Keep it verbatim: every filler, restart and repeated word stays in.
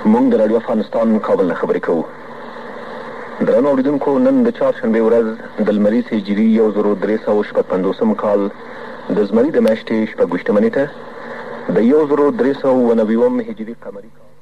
مونږ د راډیو افغانستان کابل نه خبرې کوو. درنو اورېدونکو، نن د چهارشنبې ورځ د لمریز هجري یو زرو درې سوه شپږ پنځوسم کال د زمري د میاشتې شپږ ویشتمه نېټه د یو زرو درې سوه اووه نوي اووم هجري قمري کال